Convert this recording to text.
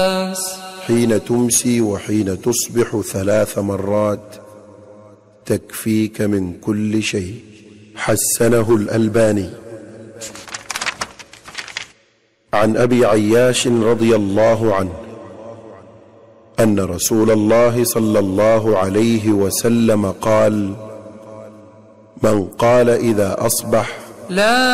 حين تمسي وحين تصبح 3 مرات تكفيك من كل شيء. حسنه الألباني. عن أبي عياش رضي الله عنه أن رسول الله صلى الله عليه وسلم قال: من قال إذا أصبح: لا